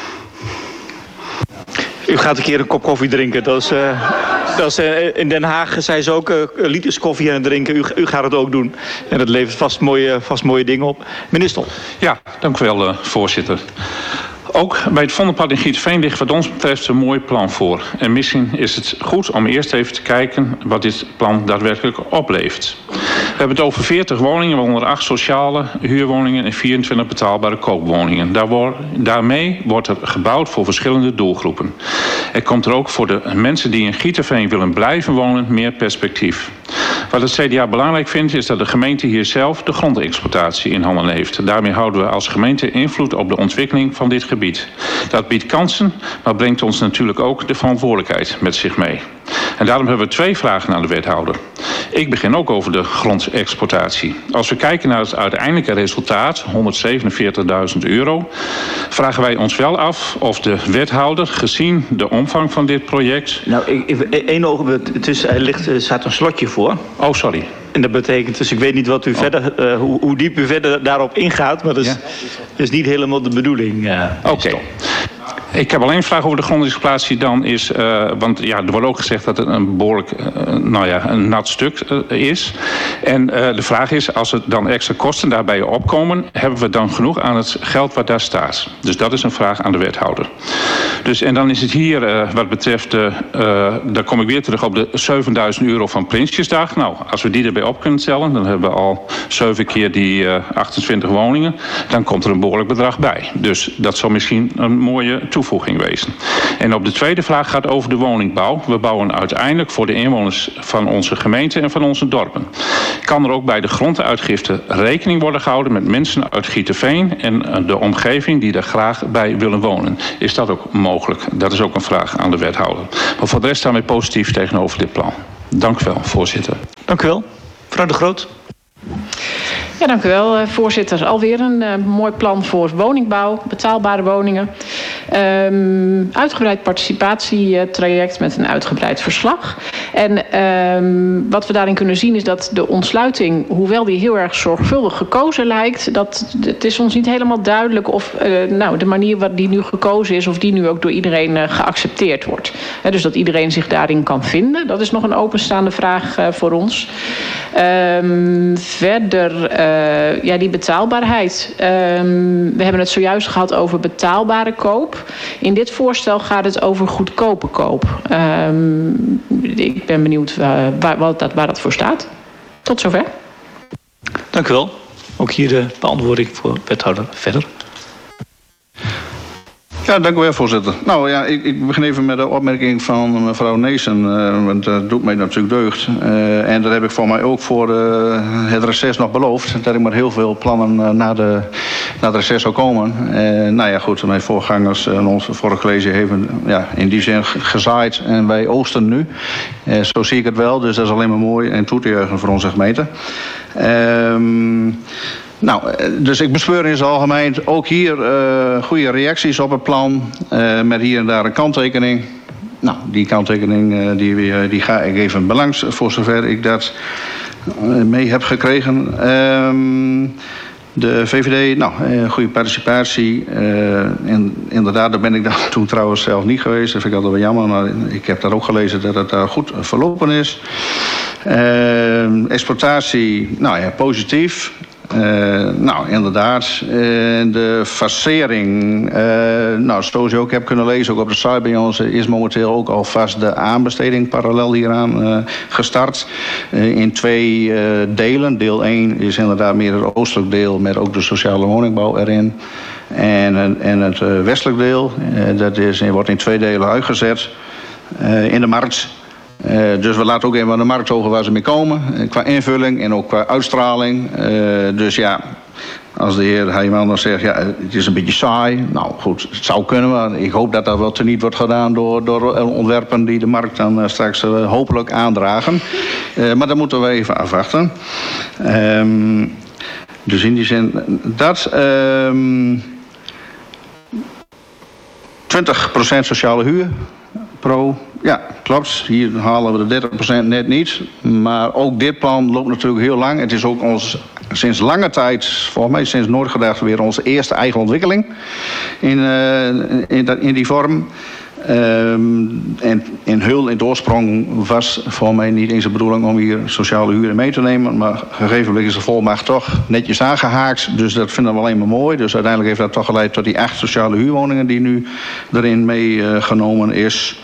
U gaat een keer een kop koffie drinken. Dat is, uh, dat is, uh, in Den Haag zijn ze ook uh, liters koffie aan het drinken. U, u gaat het ook doen. En dat levert vast mooie, vast mooie dingen op. Minister. Ja, dank u wel, uh, voorzitter. Ook bij het Vondelpad in Gieterveen ligt wat ons betreft een mooi plan voor. En misschien is het goed om eerst even te kijken wat dit plan daadwerkelijk oplevert. We hebben het over veertig woningen, waaronder acht sociale huurwoningen en vierentwintig betaalbare koopwoningen. Daar wordt, daarmee wordt er gebouwd voor verschillende doelgroepen. Er komt er ook voor de mensen die in Gieterveen willen blijven wonen meer perspectief. Wat het C D A belangrijk vindt is dat de gemeente hier zelf de grondexploitatie in handen heeft. Daarmee houden we als gemeente invloed op de ontwikkeling van dit gebied. Dat biedt kansen, maar brengt ons natuurlijk ook de verantwoordelijkheid met zich mee. En daarom hebben we twee vragen aan de wethouder. Ik begin ook over de grondexploitatie. Als we kijken naar het uiteindelijke resultaat, honderdzevenenveertigduizend euro... vragen wij ons wel af of de wethouder, gezien de omvang van dit project... Nou, één ogenblik, het is, er ligt, er staat een slotje voor. Oh, sorry. En dat betekent, dus ik weet niet wat u oh. verder, uh, hoe, hoe diep u verder daarop ingaat... maar dat is, ja. is niet helemaal de bedoeling. Uh, Oké. Okay. Ik heb alleen een vraag over de grondexploitatie dan is... Uh, want ja, er wordt ook gezegd dat het een behoorlijk uh, nou ja, een nat stuk uh, is. En uh, de vraag is, als er dan extra kosten daarbij opkomen... hebben we dan genoeg aan het geld wat daar staat? Dus dat is een vraag aan de wethouder. Dus, en dan is het hier uh, wat betreft, uh, uh, daar kom ik weer terug op de zevenduizend euro van Prinsjesdag. Nou, als we die erbij op kunnen tellen, dan hebben we al zeven keer die uh, achtentwintig woningen. Dan komt er een behoorlijk bedrag bij. Dus dat zal misschien een mooie toevoeging wezen. En op de tweede vraag gaat over de woningbouw. We bouwen uiteindelijk voor de inwoners van onze gemeente en van onze dorpen. Kan er ook bij de gronduitgifte rekening worden gehouden met mensen uit Gieterveen en de omgeving die daar graag bij willen wonen? Is dat ook mogelijk? Dat is ook een vraag aan de wethouder. Maar voor de rest staan wij positief tegenover dit plan. Dank u wel, voorzitter. Dank u wel. Mevrouw De Groot. Ja, dank u wel, voorzitter. Alweer een uh, mooi plan voor woningbouw, betaalbare woningen. Um, uitgebreid participatietraject met een uitgebreid verslag. En um, wat we daarin kunnen zien is dat de ontsluiting, hoewel die heel erg zorgvuldig gekozen lijkt, dat het is ons niet helemaal duidelijk of uh, nou, de manier waarop die nu gekozen is, of die nu ook door iedereen uh, geaccepteerd wordt. He, dus dat iedereen zich daarin kan vinden. Dat is nog een openstaande vraag uh, voor ons. Um, verder, uh, ja, die betaalbaarheid. Um, we hebben het zojuist gehad over betaalbare koop. In dit voorstel gaat het over goedkope koop. Um, ik ben benieuwd uh, waar, waar, dat, waar dat voor staat. Tot zover. Dank u wel. Ook hier de beantwoording voor wethouder verder. Ja, dank u wel, voorzitter. Nou ja, ik, ik begin even met de opmerking van mevrouw Neesen, uh, want dat doet mij natuurlijk deugd. Uh, en dat heb ik voor mij ook voor uh, het reces nog beloofd, dat ik met heel veel plannen uh, naar, de, naar het reces zou komen. Uh, nou ja, goed, mijn voorgangers en uh, ons vorige college hebben ja, in die zin gezaaid en wij oogsten nu. Uh, zo zie ik het wel, dus dat is alleen maar mooi en toe te juichen voor onze gemeente. Um, Nou, dus ik bespeur in zijn algemeen ook hier uh, goede reacties op het plan. Uh, met hier en daar een kanttekening. Nou, die kanttekening uh, die, die ga ik even belangs voor zover ik dat uh, mee heb gekregen. Um, de V V D, nou, uh, goede participatie. Uh, en inderdaad, daar ben ik dan toen trouwens zelf niet geweest. Dat vind ik altijd wel jammer, maar ik heb daar ook gelezen dat het daar goed verlopen is. Uh, exportatie, nou ja, positief. Uh, nou, inderdaad. Uh, de facering, uh, nou, zoals je ook hebt kunnen lezen, ook op de site bij ons, is momenteel ook alvast de aanbesteding parallel hieraan uh, gestart. Uh, in twee uh, delen. Deel één is inderdaad meer het oostelijk deel met ook de sociale woningbouw erin. En, en het uh, westelijk deel, uh, dat is, wordt in twee delen uitgezet uh, in de markt. Uh, dus we laten ook even aan de markt horen waar ze mee komen. Uh, qua invulling en ook qua uitstraling. Uh, dus ja, als de heer Heijman dan zegt, ja, het is een beetje saai. Nou goed, het zou kunnen, maar ik hoop dat dat wel teniet wordt gedaan door, door ontwerpen die de markt dan uh, straks uh, hopelijk aandragen. Uh, maar dat moeten we even afwachten. Um, dus in die zin, dat... Um, twintig procent sociale huur. Pro, ja, klopt. Hier halen we de dertig procent net niet. Maar ook dit plan loopt natuurlijk heel lang. Het is ook ons sinds lange tijd, volgens mij sinds nooit gedacht, weer onze eerste eigen ontwikkeling in, uh, in, dat, in die vorm. Um, en in Heul, in de oorsprong, was voor mij niet eens de bedoeling om hier sociale huren mee te nemen. Maar gegeven is de volmacht toch netjes aangehaakt. Dus dat vinden we alleen maar mooi. Dus uiteindelijk heeft dat toch geleid tot die acht sociale huurwoningen die nu erin meegenomen uh, is.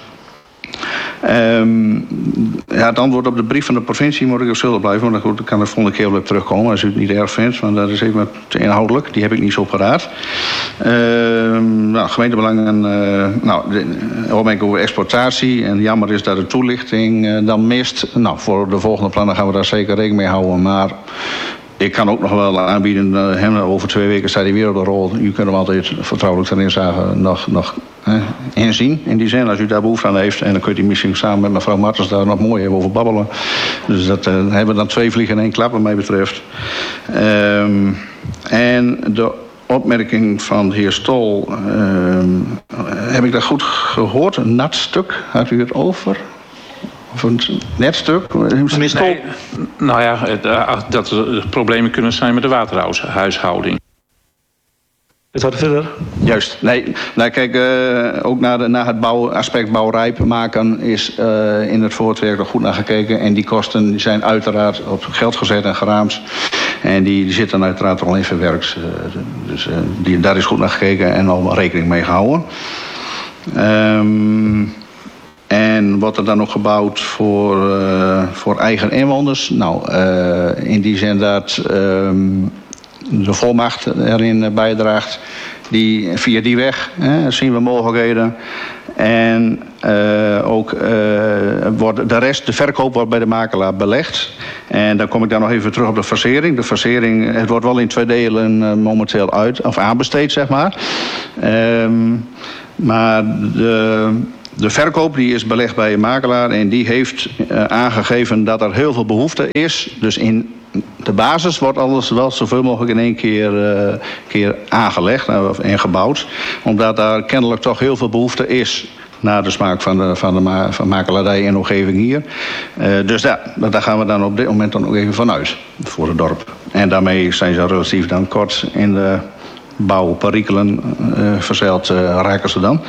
Um, ja, het antwoord op de brief van de provincie moet ik op schuldig blijven. Want dan kan ik volgende keer op terugkomen als u het niet erg vindt. Want dat is even te inhoudelijk. Die heb ik niet zo paraat. Um, nou, gemeentebelangen. Uh, nou, de opmerking over exportatie. En jammer is dat de toelichting uh, dan mist. Nou, voor de volgende plannen gaan we daar zeker rekening mee houden. Maar ik kan ook nog wel aanbieden, uh, hem over twee weken staat hij weer op de rol. U kunt hem altijd vertrouwelijk ten inzage nog, nog uh, inzien. In die zin, als u daar behoefte aan heeft. En dan kunt u misschien samen met mevrouw Martens daar nog mooi even over babbelen. Dus dat uh, hebben we dan twee vliegen in één klap wat mij betreft. Um, en de opmerking van de heer Stol. Um, heb ik dat goed gehoord? Een nat stuk, had u het over? Of een net stuk? Nee, nou ja, dat er problemen kunnen zijn met de waterhuishouding. Het gaat verder. Juist. Nee, nou kijk, uh, ook naar, de, naar het bouwaspect bouwrijp maken is uh, in het voorwerk nog goed naar gekeken. En die kosten die zijn uiteraard op geld gezet en geraamd. En die, die zitten uiteraard al in verwerkt. Uh, dus uh, die, daar is goed naar gekeken en al rekening mee gehouden. Um, en wordt er dan nog gebouwd voor, uh, voor eigen inwoners? Nou, uh, in die zin dat um, de volmacht erin bijdraagt. Die, via die weg hè, zien we mogelijkheden. En uh, ook uh, wordt de rest, de verkoop wordt bij de makelaar belegd. En dan kom ik daar nog even terug op de fasering. De fasering, het wordt wel in twee delen uh, momenteel uit, of aanbesteed, zeg maar. Um, maar de, de verkoop die is belegd bij een makelaar en die heeft uh, aangegeven dat er heel veel behoefte is. Dus in de basis wordt alles wel zoveel mogelijk in één keer, uh, keer aangelegd en gebouwd. Omdat daar kennelijk toch heel veel behoefte is naar de smaak van de, van de ma van makelaardij en omgeving hier. Uh, dus ja, daar gaan we dan op dit moment dan ook even vanuit voor het dorp. En daarmee zijn ze relatief dan kort in de bouwperikelen uh, verzeild uh, raken ze dan.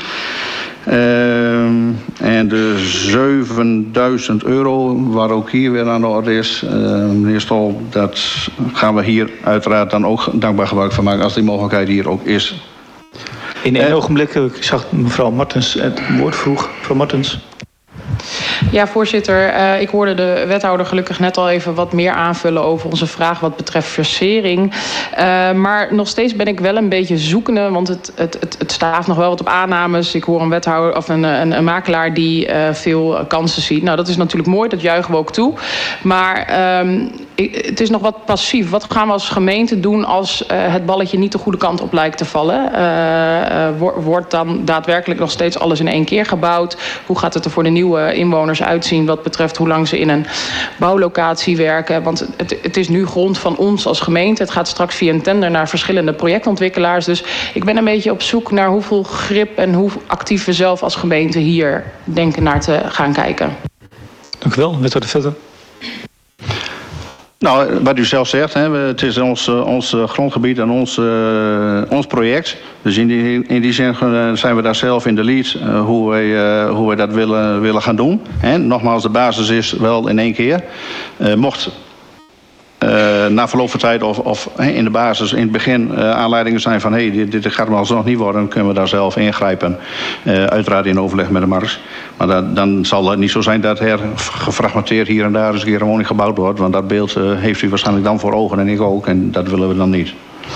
Uh, en de zevenduizend euro, waar ook hier weer aan de orde is, uh, meneer Stol, dat gaan we hier uiteraard dan ook dankbaar gebruik van maken als die mogelijkheid hier ook is. In één uh, ogenblik, ik zag mevrouw Martens het woord vroeg. Mevrouw Martens. Ja, voorzitter. Uh, ik hoorde de wethouder gelukkig net al even wat meer aanvullen over onze vraag wat betreft versering. Uh, maar nog steeds ben ik wel een beetje zoekende, want het, het, het, het staaft nog wel wat op aannames. Ik hoor een wethouder of een, een, een makelaar die uh, veel kansen ziet. Nou, dat is natuurlijk mooi, dat juichen we ook toe. Maar um, ik, het is nog wat passief. Wat gaan we als gemeente doen als uh, het balletje niet de goede kant op lijkt te vallen? Uh, uh, wordt dan daadwerkelijk nog steeds alles in één keer gebouwd? Hoe gaat het er voor de nieuwe inwoners uitzien wat betreft hoe lang ze in een bouwlocatie werken? Want het, het is nu grond van ons als gemeente. Het gaat straks via een tender naar verschillende projectontwikkelaars. Dus ik ben een beetje op zoek naar hoeveel grip en hoe actief we zelf als gemeente hier denken naar te gaan kijken. Dank u wel, wethouder Vetter. Nou, wat u zelf zegt, hè, het is ons, ons grondgebied en ons, uh, ons project. Dus in die, in die zin zijn we daar zelf in de lead uh, hoe, wij, uh, hoe wij dat willen, willen gaan doen. Hè. Nogmaals, de basis is wel in één keer. Uh, mocht uh, na verloop van tijd of, of hè, in de basis in het begin uh, aanleidingen zijn van hé, hey, dit, dit gaat maar alsnog niet worden, dan kunnen we daar zelf ingrijpen. Uh, uiteraard in overleg met de markt. Maar dat, dan zal het niet zo zijn dat er gefragmenteerd hier en daar eens een keer een woning gebouwd wordt. Want dat beeld uh, heeft u waarschijnlijk dan voor ogen en ik ook. En dat willen we dan niet.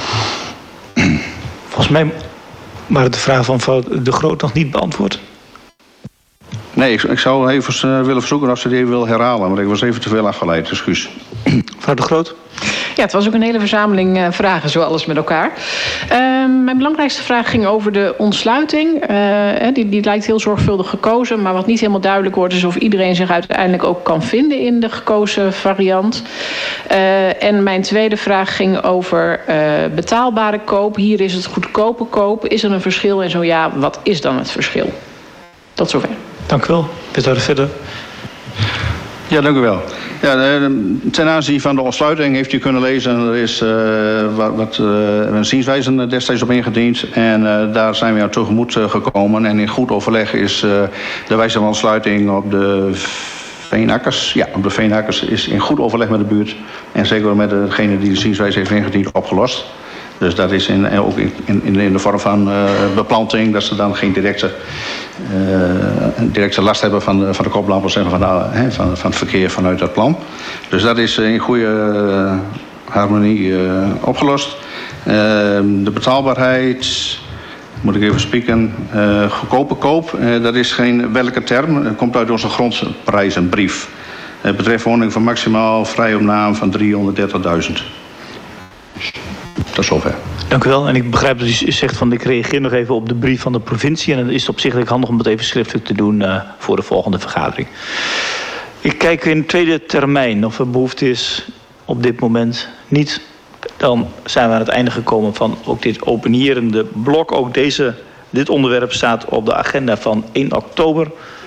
Volgens mij waren de vraag van mevrouw De Groot nog niet beantwoord. Nee, ik, ik zou even uh, willen verzoeken of ze die even wil herhalen. Want ik was even te veel afgeleid, excuus. Mevrouw De Groot. Ja, het was ook een hele verzameling uh, vragen, zo alles met elkaar. Uh, mijn belangrijkste vraag ging over de ontsluiting. Uh, die, die lijkt heel zorgvuldig gekozen. Maar wat niet helemaal duidelijk wordt is of iedereen zich uiteindelijk ook kan vinden in de gekozen variant. Uh, en mijn tweede vraag ging over uh, betaalbare koop. Hier is het goedkope koop. Is er een verschil? En zo ja, wat is dan het verschil? Tot zover. Dank u wel. Wethouder Verder. Ja, dank u wel. Ja, ten aanzien van de ontsluiting heeft u kunnen lezen. Er is uh, wat, wat uh, een zienswijze destijds op ingediend. En uh, daar zijn we aan tegemoet uh, gekomen. En in goed overleg is uh, de wijze van ontsluiting op de Veenakkers. Ja, op de Veenakkers is in goed overleg met de buurt. En zeker met degene die de zienswijze heeft ingediend opgelost. Dus dat is in, ook in, in, in de vorm van uh, beplanting, dat ze dan geen directe, uh, directe last hebben van de, van de koplampers en van, de, hè, van, van het verkeer vanuit dat plan. Dus dat is in goede uh, harmonie uh, opgelost. Uh, de betaalbaarheid, moet ik even spieken, uh, goedkope koop, uh, dat is geen welke term, het komt uit onze grondprijzenbrief. Het betreft woningen van maximaal vrij op naam van driehonderddertigduizend. Tot zover. Dank u wel. En ik begrijp dat u zegt van ik reageer nog even op de brief van de provincie. En dan is het opzichtelijk handig om het even schriftelijk te doen uh, voor de volgende vergadering. Ik kijk in het tweede termijn of er behoefte is op dit moment niet. Dan zijn we aan het einde gekomen van ook dit openierende blok. Ook deze, dit onderwerp staat op de agenda van één oktober.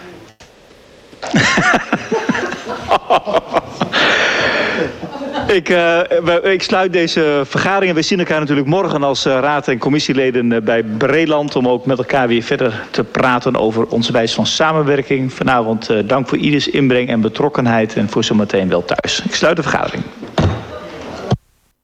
Ik, uh, ik sluit deze vergadering. We zien elkaar natuurlijk morgen als uh, raad en commissieleden uh, bij Breeland. Om ook met elkaar weer verder te praten over onze wijze van samenwerking. Vanavond uh, dank voor ieders inbreng en betrokkenheid. En voor zometeen wel thuis. Ik sluit de vergadering.